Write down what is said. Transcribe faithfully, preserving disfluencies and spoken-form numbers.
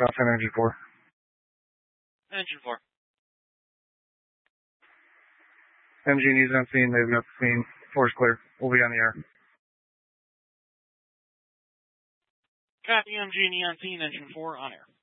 South End Engine four. Engine four. M G E's on scene. They've got the scene. Four's clear. We'll be on the air. Copy, M G and E on scene. Engine four on air.